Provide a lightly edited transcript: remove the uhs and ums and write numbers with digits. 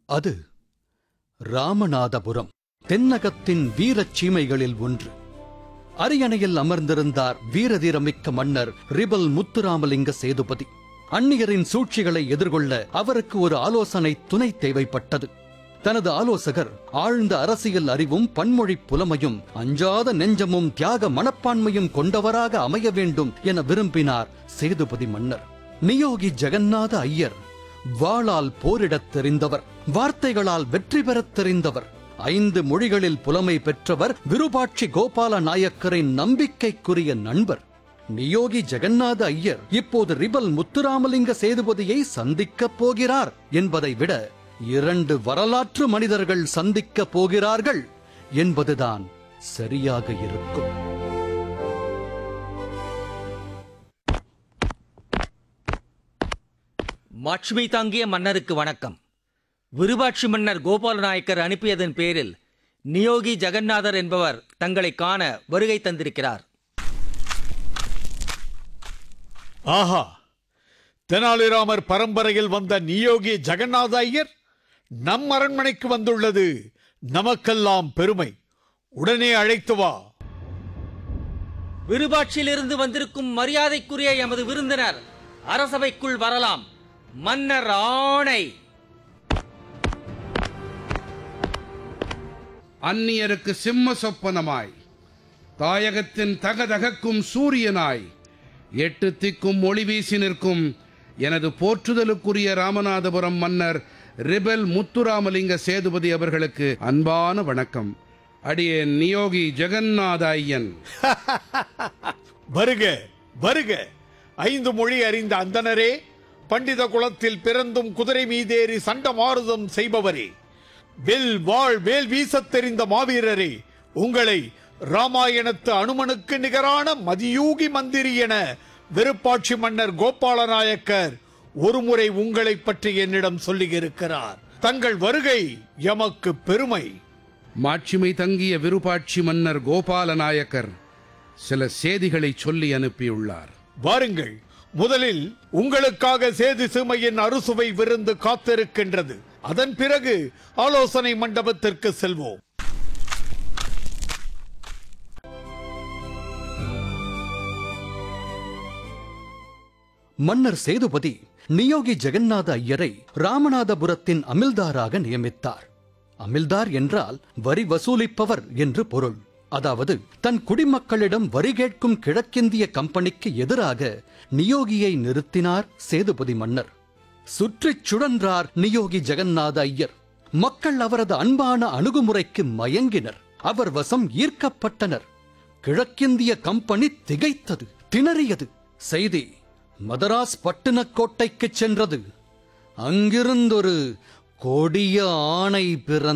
அது ராமநாதபுரம், தென்னகத்தின் வீரச் சீமைகளில் ஒன்று. அரியணையில் அமர்ந்திருந்தார் வீரதீரமிக்க மன்னர் ரிபல் முத்துராமலிங்க சேதுபதி. அந்நியரின் சூழ்ச்சிகளை எதிர்கொள்ள அவருக்கு ஒரு ஆலோசனை துணை தேவைப்பட்டது. தனது ஆலோசகர் ஆழ்ந்த அரசியல் அறிவும் பன்மொழி புலமையும் அஞ்சாத நெஞ்சமும் தியாக மனப்பான்மையும் கொண்டவராக அமைய வேண்டும் என விரும்பினார் சேதுபதி மன்னர். நியோகி ஜெகநாத ஐயர் வாளால் போரிடத் தெரிந்தவர், வார்த்தைகளால் வெற்றி பெறத் தெரிந்தவர், 5 மொழிகளில் புலமை பெற்றவர், விருபாட்சி கோபால நாயக்கரின் நம்பிக்கைக்குரிய நண்பர். நியோகி ஜெகநாத ஐயர் இப்போது ரிபல் முத்துராமலிங்க சேதுபதியை சந்திக்கப் போகிறார் என்பதை விட 2 வரலாற்று மனிதர்கள் சந்திக்கப் போகிறார்கள் என்பதுதான் சரியாக இருக்கும். மாட்சிமை தாங்கிய மன்னருக்கு வணக்கம். விருபாட்சி மன்னர் கோபால நாயக்கர் அனுப்பியதன் பேரில் நியோகி ஜெகநாதர் என்பவர் தங்களை காண வருகை தந்திருக்கிறார். ஆஹா, தெனாலிராமர் பரம்பரையில் வந்த நியோகி ஜெகநாத ஐயர் நம் அரண்மனைக்கு வந்துள்ளது நமக்கெல்லாம் பெருமை. உடனே அழைத்து வா. விருபாட்சியிலிருந்து வந்திருக்கும் மரியாதைக்குரிய எமது விருந்தினர் அரசவைக்குள் வரலாம். மன்னர் ஆணை. அந்நியருக்கு சிம்ம சொப்பனமாய், தாயகத்தின் தகதகக்கும் சூரியனாய், 8 திக்கும் ஒளி வீசி நிற்கும் எனது போற்றுதலுக்குரிய ராமநாதபுரம் மன்னர் ரிபல் முத்துராமலிங்க சேதுபதி அவர்களுக்கு அன்பான வணக்கம். அடியேன் நியோகி ஜெகநாத ஐயன். வருக வருக. 5 மொழி அறிந்த அந்தனரே, பண்டித குலத்தில் பிறந்தும் குதிரை மீதேறி சண்டமாருதம் செய்பவரே, வில் வாழ் வேல் வீசத் தெரிந்த மாவீரரே, உங்களை ராமாயணத்து அனுமனுக்கு நிகரான மதியூகி மந்திரி என விருப்பாட்சி மன்னர் கோபால நாயக்கர் ஒருமுறை உங்களை பற்றி என்னிடம் சொல்லியிருக்கிறார். தங்கள் வருகை எமக்கு பெருமை. மாட்சிமை தங்கிய விருபாட்சி மன்னர் கோபால நாயக்கர் சில செய்திகளை சொல்லி அனுப்பியுள்ளார். வாருங்கள். முதலில் உங்களுக்காக சேது சீமையின் அறுசுவை விருந்து காத்திருக்கின்றது. அதன் பிறகு ஆலோசனை மண்டபத்திற்கு செல்வோம். மன்னர் சேதுபதி நியோகி ஜெகநாத ஐயரை ராமநாதபுரத்தின் அமில்தாராக நியமித்தார். அமில்தார் என்றால் வரி வசூலிப்பவர் என்று பொருள். அதாவது தன் குடிமக்களிடம் வரி கேட்கும் கிழக்கிந்திய கம்பெனிக்கு எதிராக நியோகியை நிறுத்தினார் சேதுபதி மன்னர். சுற்றிச் சுழன்றார் நியோகி ஜெகநாத ஐயர். மக்கள் அவரது அன்பான அணுகுமுறைக்கு மயங்கினர், அவர் வசம் ஈர்க்கப்பட்டனர். கிழக்கிந்திய கம்பெனி திகைத்தது, திணறியது. செய்தி மதராஸ் பட்டினக்கோட்டைக்கு சென்றது. அங்கிருந்தொரு கொடிய ஆணை பிறந்த